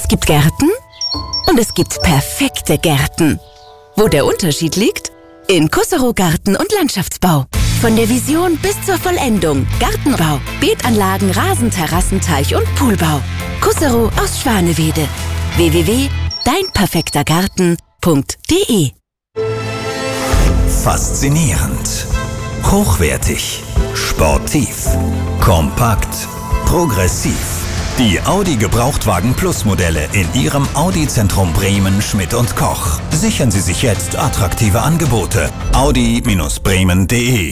Es gibt Gärten und es gibt perfekte Gärten. Wo der Unterschied liegt? In Kusserow Garten- und Landschaftsbau. Von der Vision bis zur Vollendung. Gartenbau, Beetanlagen, Rasenterrassen, Teich- und Poolbau. Kusserow aus Schwanewede. www.deinperfektergarten.de. Faszinierend. Hochwertig. Sportiv. Kompakt. Progressiv. Die Audi Gebrauchtwagen Plus Modelle in Ihrem Audi-Zentrum Bremen, Schmidt & Koch. Sichern Sie sich jetzt attraktive Angebote. Audi-Bremen.de